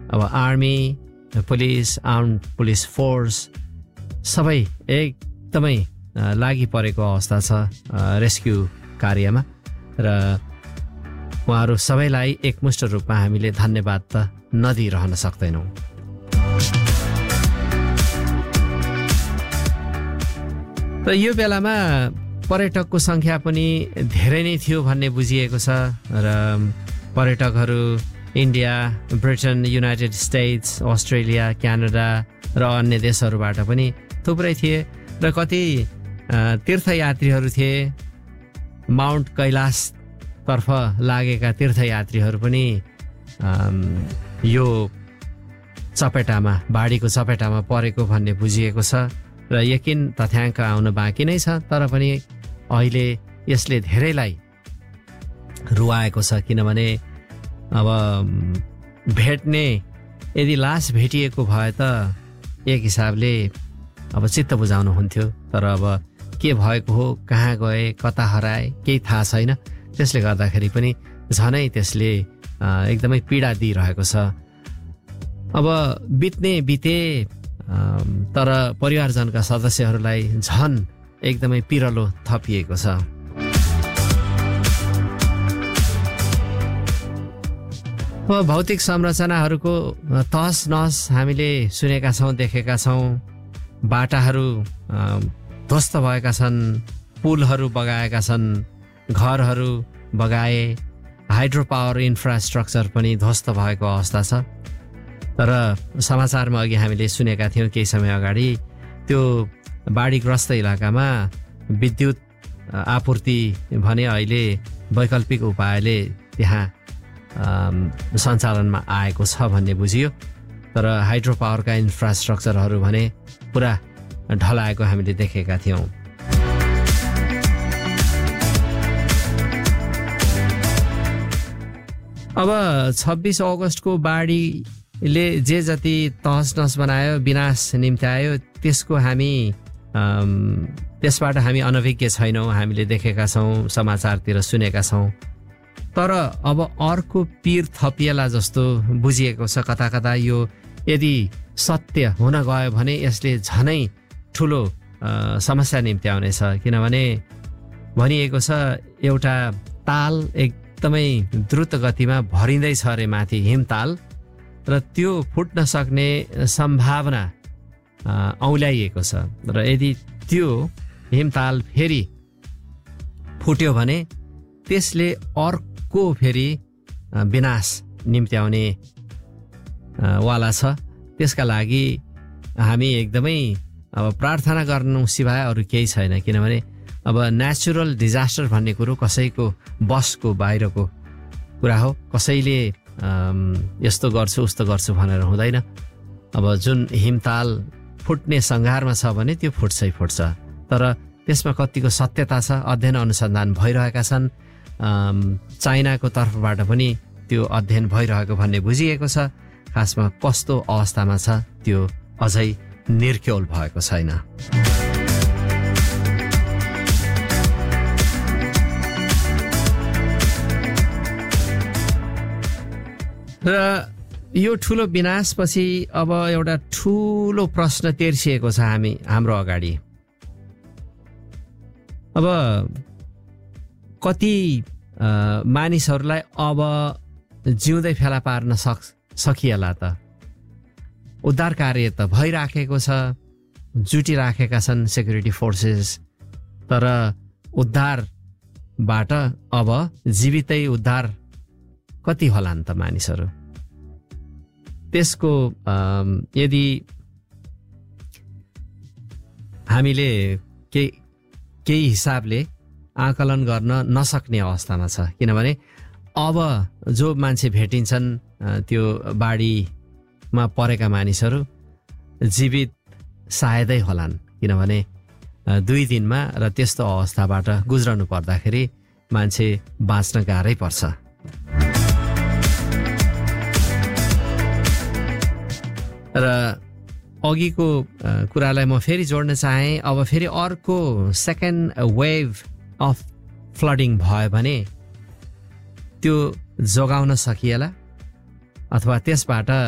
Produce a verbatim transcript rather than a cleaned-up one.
अब army, police, arm police force सबै एकदमै लागि परेको अवस्था छ रेस्क्यु कार्यमा र उहाँहरू सबैलाई एकमुष्ट रूपमा हामीले धन्यवाद त नदिइरहन सक्दैनौँ। र यो बेलामा पर्यटकको सङ्ख्या पनि धेरै नै थियो भन्ने बुझिएको छ र पर्यटकहरू India, Britain, United states, Australia, Canada र अन्य देशहरूबाट पनि थुप्रै थिए र कति तीर्थयात्रीहरू थिए। माउन्ट कैलाशतर्फ लागेका तीर्थयात्रीहरू पनि यो चपेटामा, बाढीको चपेटामा परेको भन्ने बुझिएको छ र यकिन तथ्याङ्क आउन बाँकी नै छ। तर पनि अहिले यसले धेरैलाई रुवाएको छ, किनभने अब भेट्ने यदि लास भेटिएको भए त एक हिसाबले अब चित्त बुझाउनु हुन्थ्यो, तर अब के भएको हो, कहाँ गए, कता हराए केही थाहा छैन। त्यसले गर्दाखेरि पनि झनै त्यसले एकदमै पीडा दिइरहेको छ। अब बित्ने बिते तर परिवारजनका सदस्यहरूलाई झन एकदमै पिरलो थपिएको छ। अब भौतिक संरचनाहरूको तहस नहस हामीले सुनेका छौँ, देखेका छौँ। बाटाहरू ध्वस्त भएका छन्, पुलहरू बगाएका छन्, घरहरू बगाए, हाइड्रो पावर इन्फ्रास्ट्रक्चर पनि ध्वस्त भएको अवस्था छ। तर समाचारमा अघि हामीले सुनेका थियौँ केही समय अगाडि, त्यो बाढीग्रस्त इलाकामा विद्युत आपूर्ति भने अहिले वैकल्पिक उपायले त्यहाँ सञ्चालनमा आएको छ भन्ने बुझियो। तर हाइड्रो पावरका इन्फ्रास्ट्रक्चरहरू भने पुरा ढलाएको हामीले देखेका थियौँ। अब छब्बिस अगस्तको बाढीले जे जति तहस नहस बनायो, विनाश निम्त्यायो, त्यसको हामी त्यसबाट हामी अनभिज्ञ छैनौँ। हामीले देखेका छौँ, समाचारतिर सुनेका छौँ। तर अब अर्को पीर थपिएला जस्तो बुझिएको छ कता कता। यो यदि सत्य हुन गयो भने यसले झनै ठुलो समस्या निम्त्याउनेछ, किनभने भनिएको छ एउटा ताल एकदमै द्रुत गतिमा भरिँदैछ अरे माथि, हिमताल, र त्यो फुट्न सक्ने सम्भावना औल्याइएको छ। र यदि त्यो हिमताल फेरि फुट्यो भने त्यसले अर्को फेरि विनाश निम्त्याउने वाला छ। त्यसका लागि हामी एकदमै अब प्रार्थना गर्नु सिवाय अरू केही छैन, किनभने अब नेचुरल डिजास्टर भन्ने कुरो कसैको बसको बाहिरको कुरा हो। कसैले यस्तो गर्छु उस्तो गर्छु भनेर हुँदैन। अब जुन हिमताल फुट्ने सङ्घारमा छ भने त्यो फुट्छै फुट्छ। तर त्यसमा कतिको सत्यता छ, अध्ययन अनुसन्धान भइरहेका छन्। चाइनाको तर्फबाट पनि त्यो अध्ययन भइरहेको भन्ने बुझिएको छ। खासमा कस्तो अवस्थामा छ त्यो अझै निर्क्यौल भएको छैन। र यो ठुलो विनाशपछि अब एउटा ठुलो प्रश्न तेर्सिएको छ हामी हाम्रो अगाडि। अब कति मानिसहरूलाई अब जिउँदै फेला पार्न सक् सकिएला त? उद्धार कार्य त भइराखेको छ, जुटिराखेका छन् सेक्युरिटी फोर्सेस। तर उद्धारबाट अब जीवितै उद्धार कति होलान् त मानिसहरू? त्यसको यदि हामीले केही केही हिसाबले आकलन गर्न नसक्ने अवस्थामा छ, किनभने अब जो मान्छे भेटिन्छन् त्यो बाढीमा परेका मानिसहरू जीवित सायदै होलान्, किनभने दुई दिनमा र त्यस्तो अवस्थाबाट गुज्रनु पर्दाखेरि मान्छे बाँच्न गाह्रै पर्छ। र अघिको कुरालाई म फेरि जोड्न चाहेँ। अब फेरि अर्को सेकेन्ड वेभ अफ फ्लडिङ भयो भने त्यो जोगाउन सकिएला अथवा त्यसबाट